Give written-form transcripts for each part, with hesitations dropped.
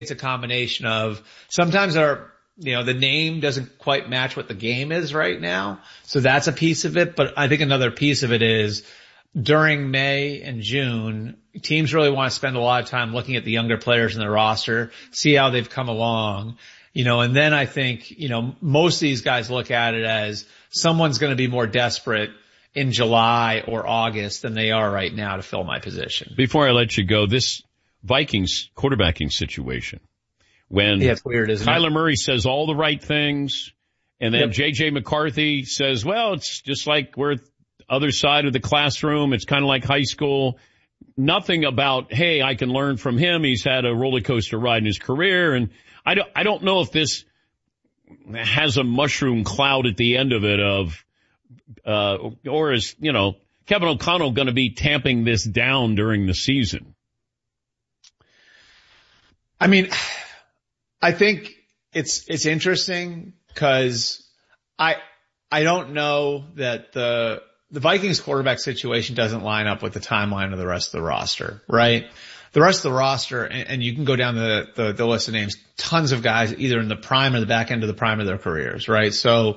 it's a combination of sometimes the name doesn't quite match what the game is right now. So that's a piece of it. But I think another piece of it is during May and June, teams really want to spend a lot of time looking at the younger players in their roster, see how they've come along, and then I think, most of these guys look at it as someone's going to be more desperate in July or August than they are right now to fill my position. Before I let you go, this Vikings quarterbacking situation, when it's weird, isn't it? Kyler Murray says all the right things, and then J.J. McCarthy says, well, it's just like we're other side of the classroom. It's kind of like high school. Nothing about, hey, I can learn from him. He's had a roller coaster ride in his career. And I don't know if this has a mushroom cloud at the end of it or is, Kevin O'Connell going to be tamping this down during the season? I mean, I think it's interesting because I don't know that the Vikings quarterback situation doesn't line up with the timeline of the rest of the roster, right? The rest of the roster, and you can go down the list of names, tons of guys either in the prime or the back end of the prime of their careers, right? So,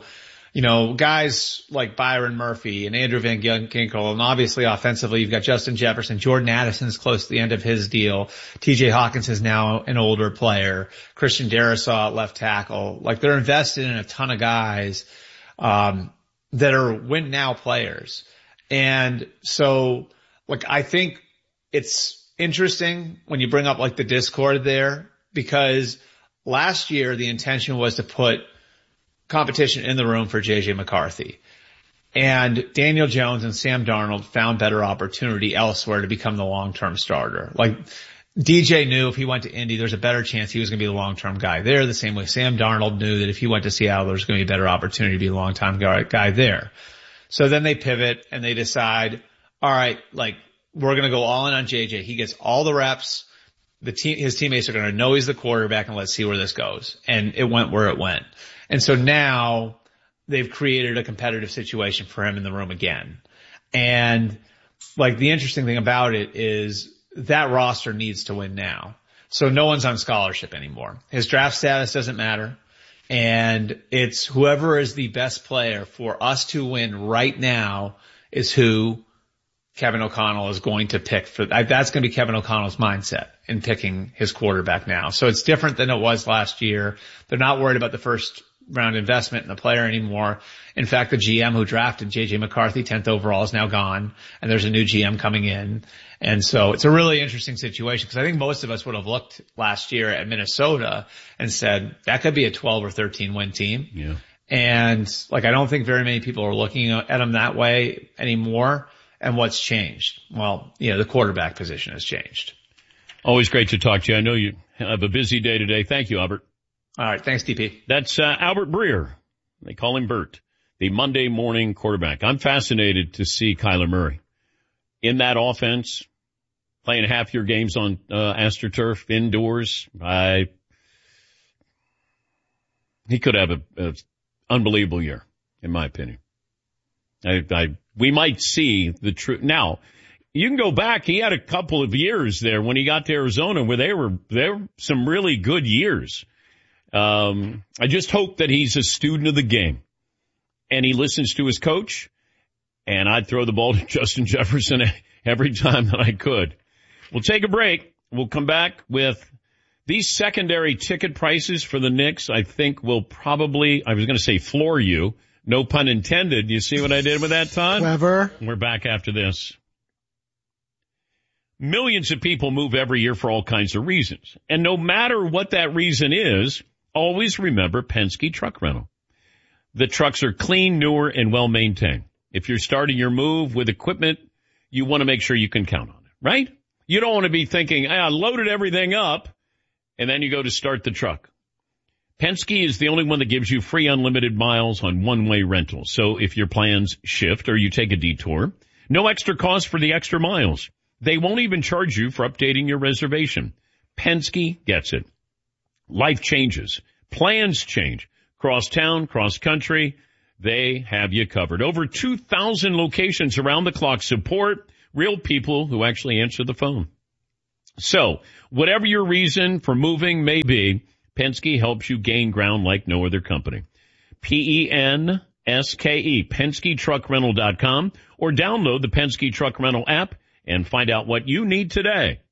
guys like Byron Murphy and Andrew Van Ginkel, and obviously offensively you've got Justin Jefferson, Jordan Addison's close to the end of his deal. TJ Hawkins is now an older player. Christian Darrisaw at left tackle. Like they're invested in a ton of guys, that are win now players. And so, I think it's interesting when you bring up the discord there, because last year the intention was to put competition in the room for JJ McCarthy. And Daniel Jones and Sam Darnold found better opportunity elsewhere to become the long-term starter. DJ knew if he went to Indy, there's a better chance he was going to be the long-term guy there. The same way Sam Darnold knew that if he went to Seattle, there's going to be a better opportunity to be a long-time guy there. So then they pivot and they decide, all right, we're going to go all in on JJ. He gets all the reps. His teammates are going to know he's the quarterback, and let's see where this goes. And it went where it went. And so now they've created a competitive situation for him in the room again. And the interesting thing about it is that roster needs to win now. So no one's on scholarship anymore. His draft status doesn't matter. And it's whoever is the best player for us to win right now is who Kevin O'Connell is going to pick that's going to be Kevin O'Connell's mindset in picking his quarterback now. So it's different than it was last year. They're not worried about the first round investment in the player anymore. In fact, the GM who drafted JJ McCarthy 10th overall is now gone, and there's a new GM coming in. And so it's a really interesting situation, because I think most of us would have looked last year at Minnesota and said that could be a 12 or 13 win team. Yeah. And I don't think very many people are looking at them that way anymore. And what's changed? Well, the quarterback position has changed. Always great to talk to you. I know you have a busy day today. Thank you, Albert. All right. Thanks, DP. That's Albert Breer. They call him Bert, the Monday morning quarterback. I'm fascinated to see Kyler Murray in that offense, playing half your games on AstroTurf indoors. He could have an unbelievable year, in my opinion. We might see the truth. Now, you can go back. He had a couple of years there when he got to Arizona where they were some really good years. I just hope that he's a student of the game and he listens to his coach, and I'd throw the ball to Justin Jefferson every time that I could. We'll take a break. We'll come back with these secondary ticket prices for the Knicks. I think will probably, I was going to say floor you. No pun intended. You see what I did with that, Todd? Clever. We're back after this. Millions of people move every year for all kinds of reasons. And no matter what that reason is, always remember Penske Truck Rental. The trucks are clean, newer, and well-maintained. If you're starting your move with equipment, you want to make sure you can count on it, right? You don't want to be thinking, I loaded everything up, and then you go to start the truck. Penske is the only one that gives you free unlimited miles on one-way rentals. So if your plans shift or you take a detour, no extra cost for the extra miles. They won't even charge you for updating your reservation. Penske gets it. Life changes. Plans change. Cross town, cross country, they have you covered. Over 2,000 locations around the clock support, real people who actually answer the phone. So, whatever your reason for moving may be, Penske helps you gain ground like no other company. Penske, PenskeTruckRental.com, or download the Penske Truck Rental app and find out what you need today.